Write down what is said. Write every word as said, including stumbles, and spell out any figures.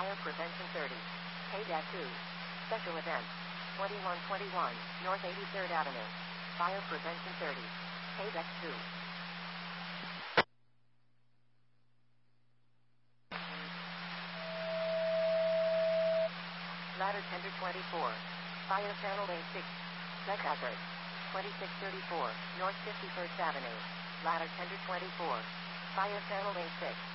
Fire Prevention thirty. K two. Special Event. twenty-one twenty-one, North eighty-third Avenue. Fire Prevention thirty. K two. Ladder Tender twenty-four. Fire Channel A six. Check hazard. twenty-six thirty-four, North fifty-first Avenue. Ladder Tender twenty-four. Fire Channel A six.